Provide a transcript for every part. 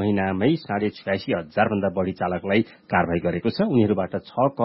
महिनामै 86,500 भन्दा बढी चालकलाई कारबाही गरेको छ। उनीहरूबाट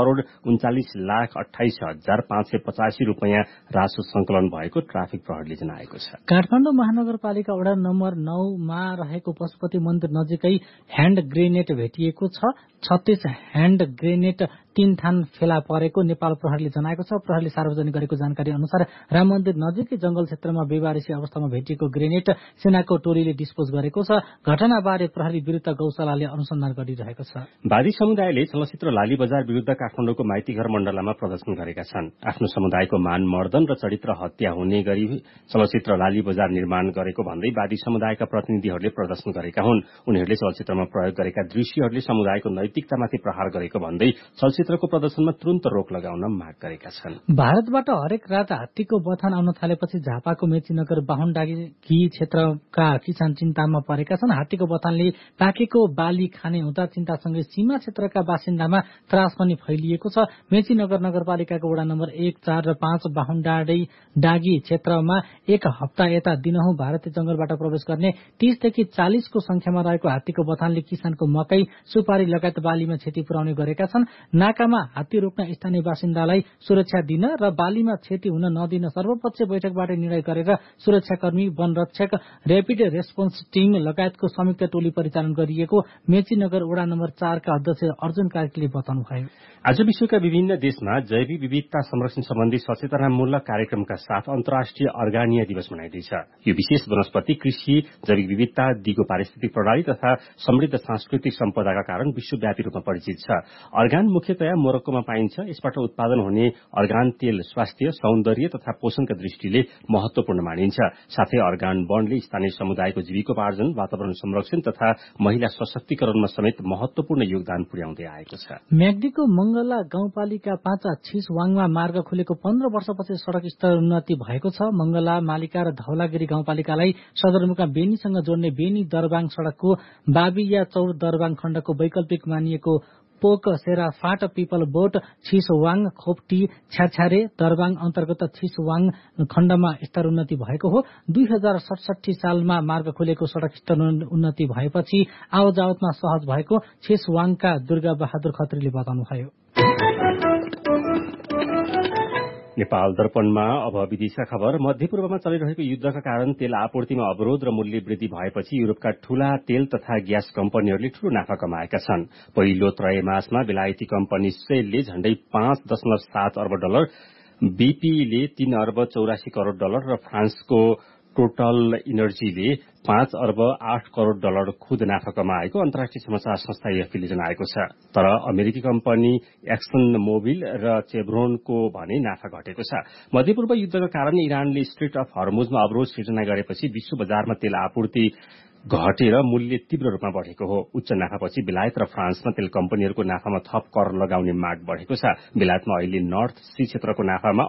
6,39,28,585 रुपैयाँ राजस्व संकलन भएको ट्राफिक प्रहरीले जनाएको छ। काठमाडौँ महानगरपालिका वडा नम्बर 9 मा रहेको पशुपति मन्दिर नजिकै ह्याण्ड ग्रेनेड भेटिएको छ। 36 ह्याण्ड ग्रेनेड 3 थान फेला परेको नेपाल प्रहरीले जनाएको छ। प्रहरीले सार्वजनिक गरेको जानकारी अनुसार राम मन्दिर नजिकै जंगल क्षेत्रमा बेवारिसी अवस्थामा भेटिएको ग्रेनेड सेनाको टोलीले डिस्पोज गरेको छ। घटनाबारे प्रहरी विरुद्ध गौशालाले अनुसन्धान गरिरहेको छ। वादी समुदायले चलचित्र लाली बजार विरुद्ध काठमाडौँको माइतीघर मण्डलामा प्रदर्शन गरेका छन्। आफ्नो समुदायको मान मर्दन र चरित्र हत्या हुने गरी चलचित्र लाली बजार निर्माण गरेको भन्दै वादी समुदायका प्रतिनिधिहरूले प्रदर्शन गरेका हुन्। उनीहरूले चलचित्रमा प्रयोग गरेका दृश्यहरूले समुदायको नैतिकतामाथि प्रहार गरेको भन्दै चलचित्रको प्रदर्शनमा तुरन्त रोक लगाउन माग गरेका छन्। भारतबाट हरेक रात हात्तीको बथान आउन थालेपछि झापाको मेचीनगर बाहुनडाँगी क्षेत्रका किसान चिन्तामा परेका छन्। हात्तीको बथानले पाकेको बाली खाने हुँदा चिन्तासँगै सीमा क्षेत्रका बासिन्दामा त्रास पनि फैलिएको छ। मेचीनगर नगरपालिकाको वडा नम्बर 1, 4 र 5 बाहुनडाँगी क्षेत्रमा एक हप्ता यता दिनहुँ भारतीय जंगलबाट प्रवेश गर्ने 30 देखि 40 को संख्यामा रहेको हात्तीको बथानले किसानको मकै, सुपारी लगायत बालीमा क्षति पुर्याउने गरेका छन्। नाकामा हात्ती रोक्न स्थानीय बासिन्दालाई सुरक्षा दिन र बालीमा क्षति हुन नदिन सर्वपक्षीय बैठकबाट निर्णय गरेर सुरक्षाकर्मी, वनरक्षक, र्यापिड रेस्पोन्स टीम लगायतको संयुक्त टोली परिचालन गरिएको मेचीनगर वडा नम्बर 4 का अध्यक्ष अर्जुन कार्कीले बताउनुभयो। आज विश्वका विभिन्न देशमा जैविक विविधता संरक्षण सम्बन्धी सचेतनामूलक कार्यक्रमका साथ अन्तर्राष्ट्रिय अर्गानिया दिवस मनाइँदैछ। यो विशेष वनस्पति, कृषि, जैविक विविधता, दिगो पारिस्थितिक प्रणाली तथा समृद्ध सांस्कृतिक सम्पदाका कारण विश्वव्यापी रूपमा परिचित छ। अर्गान मुख्यतया मोरक्कोमा पाइन्छ। यसबाट उत्पादन हुने अर्गान तेल स्वास्थ्य, सौन्दर्य तथा पोषणका दृष्टिले महत्वपूर्ण मानिन्छ। साथै अर्गान वनले स्थानीय समुदायको जीविकोपार्जन, वातावरण संरक्षण तथा महिला सशक्तिकरणमा समेत महत्वपूर्ण योगदान पुर्याउँदै आएको छ। म्याग्दीको मंगला गाउँपालिका 5 छिसवाङमा मार्ग खुलेको 15 वर्षपछि सड़क स्तरोन्नति भएको छ। मंगला, मालिका र धौलागिरी गाउँपालिकालाई सदरमुकाम बेनीसँग जोड्ने बेनी दरबाङ सड़कको बाबिया चौर दरबाङ खण्डको वैकल्पिक मानिएको पोक, सेरा, फाट, पिपल बोट, छिसवाङ, खोप्टी, छ्याछ्यारे, दरबाङ अन्तर्गत छिसवाङ खण्डमा स्तरोन्नति भएको हो। 2067 सालमा मार्ग खुलेको सड़क स्तरोन्नति भएपछि आवजावतमा सहज भएको छिसवाङका दुर्गा बहादुर खत्रीले बताउनुभयो। नेपाल दर्पणमा अब विदेशका खबर। मध्यपूर्वमा चलिरहेको युद्धका कारण तेल आपूर्तिमा अवरोध र मूल्य वृद्धि भएपछि युरोपका ठूला तेल तथा ग्यास कम्पनीहरूले ठूलो नाफा कमाएका छन्। पहिलो त्रैमासमा बेलायती कम्पनी सेलले झण्डै $5.7 अर्ब, बीपीले $3 अर्ब 84 करोड़ र फ्रान्सको टोटल इनर्जीले $5.8 अर्ब खुद नाफा कमाएको अन्तर्राष्ट्रिय समाचार संस्था एएफपीले जनाएको छ। तर अमेरिकी कम्पनी एक्सन मोबिल र चेभ्रोनको भने नाफा घटेको छ। मध्यपूर्व युद्धका कारण इरानले स्ट्रेट अफ हर्मुजमा अवरोध सिर्जना गरेपछि विश्व बजारमा तेल आपूर्ति घटेर मूल्य तीव्र रूपमा बढेको हो। उच्च नाफापछि बेलायत र फ्रान्समा तेल कम्पनीहरूको नाफामा थप कर लगाउने माग बढेको छ। बेलायतमा अहिले नर्थ सी क्षेत्रको नाफामा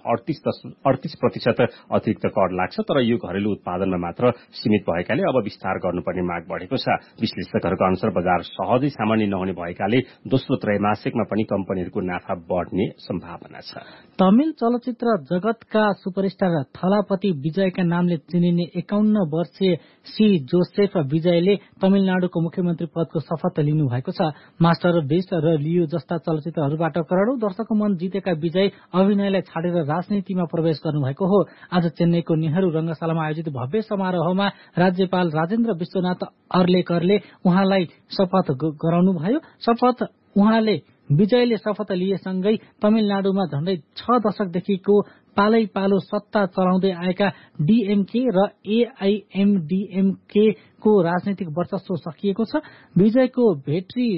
38% अतिरिक्त कर लाग्छ, तर यो घरेलु उत्पादनमा मात्र सीमित भएकाले अब विस्तार गर्नुपर्ने माग बढेको छ। विश्लेषकहरूको अनुसार बजार सहजै सामान्य नहुने भएकाले दोस्रो त्रैमासिकमा पनि कम्पनीहरूको नाफा बढ्ने सम्भावना छ। तमिल चलचित्र जगतका सुपरस्टार थलापति विजयका नामले चिनिने 51 वर्षीय सी जोसेफ विजयले तमिलनाडुको मुख्यमन्त्री पदको शपथ लिनु भएको छ। मास्टर बेस र लियो जस्ता चलचित्रहरूबाट करोड़ौं दर्शकको मन जितेका विजय अभिनयलाई छाडेर राजनीतिमा प्रवेश गर्नुभएको हो। आज चेन्नईको नेहरू रंगशालामा आयोजित भव्य समारोहमा राज्यपाल राजेन्द्र विश्वनाथ अर्लेकरले उहाँलाई शपथ गराउनुभयो। उहाँले विजयले शपथ लिएसँगै तमिलनाडुमा झण्डै 6 दशकदेखिको पालै पालो सत्ता चलाउँदै आएका डीएमके र एआईएमडीएमके को राजनीतिक वर्चस्व सकिएको छ। विजयको भेट्री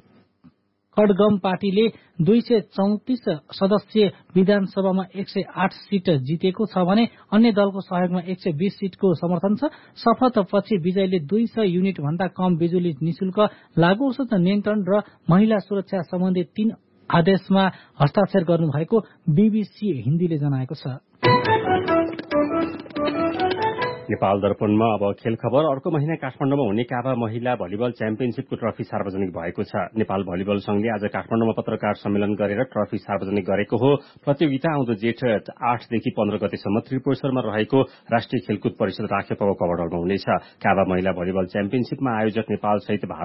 कडगम पार्टीले 234 सदस्यीय विधानसभामा 108 सीट जितेको छ भने अन्य दलको सहयोगमा 120 सीटको समर्थन छ। शपथपछि विजयले 200 युनिट भन्दा कम बिजुली निशुल्क, लागू औषध नियन्त्रण र महिला सुरक्षा सम्बन्धी 3 आदेशमा हस्ताक्षर गर्नुभएको बीबीसी हिन्दीले जनाएको छ। नेपाल दर्पणमा अब खेल खबर। अर्को महिना काठमाडौँमा हुने काभा महिला भलिबल च्याम्पियनशिपको ट्रफी सार्वजनिक भएको छ। नेपाल भलिबल संघले आज काठमाडौँमा पत्रकार सम्मेलन गरेर ट्रफी सार्वजनिक गरेको हो। प्रतियोगिता आउँदो जेठ 8 देखि 15 गतेसम्म त्रिपुरेश्वरमा रहेको राष्ट्रिय खेलकुद परिषद राखेपको कवरडरमा हुनेछ। काभा महिला भलिबल च्याम्पियनशिपमा आयोजक नेपाल सहित